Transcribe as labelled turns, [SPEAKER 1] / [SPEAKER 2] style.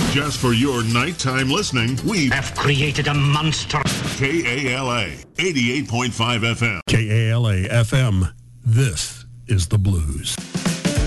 [SPEAKER 1] Just for your nighttime listening, we
[SPEAKER 2] have created a monster.
[SPEAKER 1] KALA 88.5 FM.
[SPEAKER 3] KALA FM. This is the blues.